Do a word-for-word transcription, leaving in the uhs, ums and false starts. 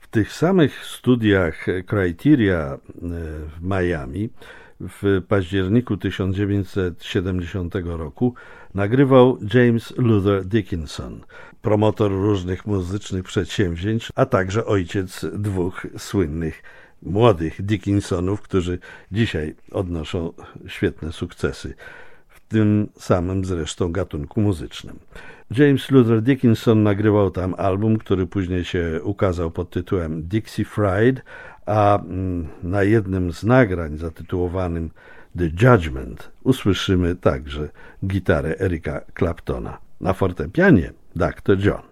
W tych samych studiach Criteria w Miami w październiku tysiąc dziewięćset siedemdziesiątego roku nagrywał James Luther Dickinson, promotor różnych muzycznych przedsięwzięć, a także ojciec dwóch słynnych młodych Dickinsonów, którzy dzisiaj odnoszą świetne sukcesy w tym samym zresztą gatunku muzycznym. James Luther Dickinson nagrywał tam album, który później się ukazał pod tytułem Dixie Fried, a na jednym z nagrań zatytułowanym The Judgment usłyszymy także gitarę Erika Claptona. Na fortepianie doktor John.